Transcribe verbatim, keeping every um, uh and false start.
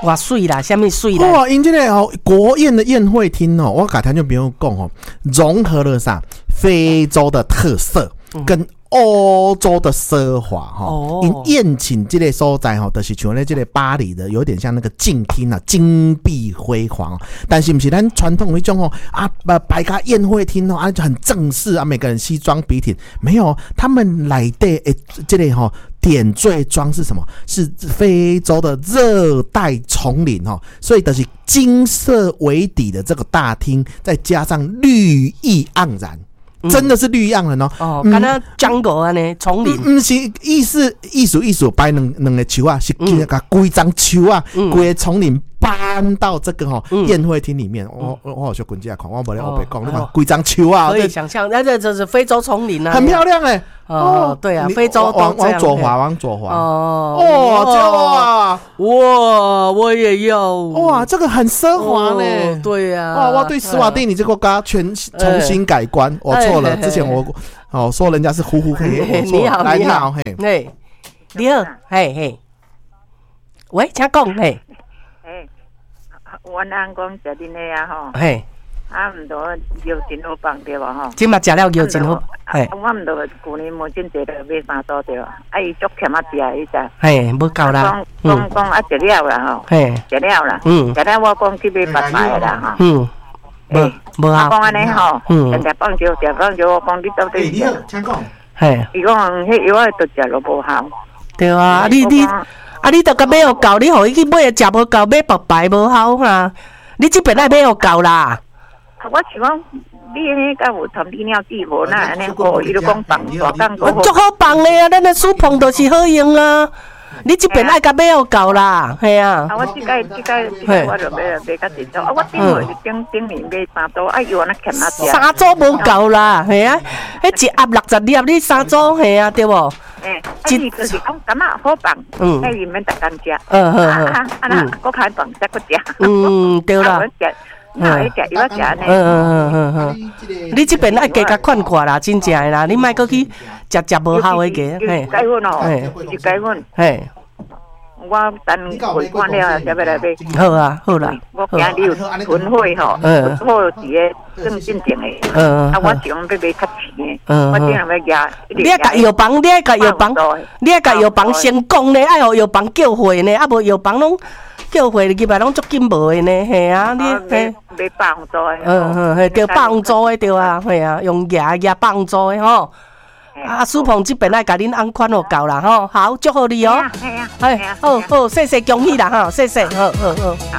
哇水啦，什么水啦？ 哇，因这个哦，国宴的宴会厅哦，我改天就不用讲哦，融合了啥非洲的特色跟欧洲的奢华哈。因宴请这个所在哈，就是像咧这个巴黎的，有点像那个镜厅啊，金碧辉煌。但是不是咱传统那种哦啊，摆个宴会厅哦啊，就很正式啊，每个人西装笔挺。没有，他们来的诶，这里哈。点缀装是什么？是非洲的热带丛林哦，所以的是金色为底的这个大厅，再加上绿意盎然。真的是绿意盎然哦！ 哦，敢若 jungle 安尼丛林， 不是艺术艺术艺术摆两两个树啊，是给个规张树啊，规个丛林搬到这个哈宴会厅里面。我我我好像滚进来看，我不了我别讲，你看规张树啊， 可以想象，那这这是非洲丛林啊， 很漂亮哎。 哦，对啊，非洲往往左滑，往左滑。 哦哦， 哇，我也要哇，这个很奢华呢。 对呀， 哇，我对斯瓦蒂尼这个国家全重新改观。我错了，之前我哦说人家是呼呼黑， 你好， 你好，嘿， 嘿，你好，嘿嘿，喂，请讲，嘿， 嘿，我阿公食恁的啊吼， 嘿。 啊，毋多药真好放对无吼？ 即嘛食了药真好， 嘿。我毋多旧年无真济了买三组对无？啊，伊足欠啊食伊只。 嘿，无够啦。 讲讲讲啊，食了啦吼。嘿，食了啦。嗯。食了我讲去买白白的啦吼。嗯。无无啊。讲安尼吼，嗯。食放酒，食放酒，我讲你到底。 你好，请讲。 嘿。 伊讲迄药啊，都食了无效。 对啊，你你啊，你著甲买互够，你互伊去买食无够，买白白无效哈。你即边爱买互够啦。 我是讲，你迄个有同泌尿剂无？那安尼好，伊就讲放大讲好。 足好放的啊，咱的舒碰都是好用啊。你这边爱甲买互够啦，系啊。 啊，我即个即个即个我就买买较济组，啊，我顶回顶顶年买三组，啊，又安尼欠啊只。 三组无够啦，系啊，迄一盒六十粒，你三组系啊，对无？ 诶，一就是讲感觉好放，嗯，迄伊免逐工食， 嗯嗯嗯， 啊啊那搁开放再搁食， 嗯，对啦。 嗯，嗯嗯嗯嗯嗯，你这边爱加甲看看啦，真正的啦，你莫搁去食食无效的个， 嘿，改阮哦，是改阮， 嘿， 我等回看了才要来买。 好啊，好啦， 我惊你有囤货吼，囤货是个正正正的，嗯，啊，我想要买较钱的，嗯，我这样要压。 你爱甲药房，你爱甲药房，你爱甲药房成功呢，爱互药房叫货呢，啊无药房拢。叫货入来拢足紧无的呢，系啊，你嘿买棒做的， 嗯嗯，系叫棒做的对啊，系啊，用牙牙棒做的吼。啊，苏鹏这边来甲恁安款就够啦吼，好，祝贺你哦， 系啊， 系，好好，谢谢恭喜啦哈，谢谢，好好好。